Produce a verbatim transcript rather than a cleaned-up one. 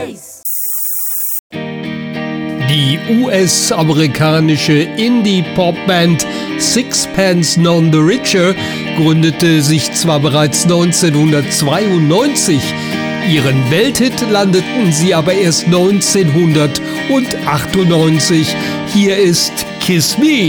Die U S-amerikanische Indie-Pop-Band Sixpence None the Richer gründete sich zwar bereits neunzehnhundertzweiundneunzig, ihren Welthit landeten sie aber erst neunzehnhundertachtundneunzig. Hier ist Kiss Me.